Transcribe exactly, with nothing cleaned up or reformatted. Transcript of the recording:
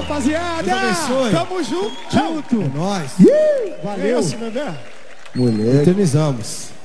rapaziada. Deus abençoe. Tamo junto. junto. É nóis. Valeu. É isso, bebê. Moleque. Eternizamos.